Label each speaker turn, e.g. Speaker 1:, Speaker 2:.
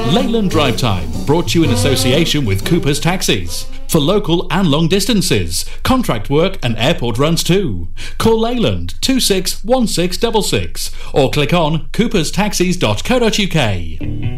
Speaker 1: Leyland Drive Time, brought to you in association with Cooper's Taxis. For local and long distances, contract work and airport runs too. Call Leyland 261666 or click on cooperstaxis.co.uk.